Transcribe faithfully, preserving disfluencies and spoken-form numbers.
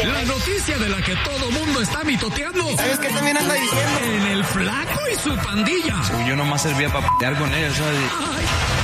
La noticia de la que todo mundo está mitoteando. ¿Sabes qué también anda diciendo? En el Flaco y su pandilla. Yo nomás servía para p***ar con ellos, ¿sabes? Ay.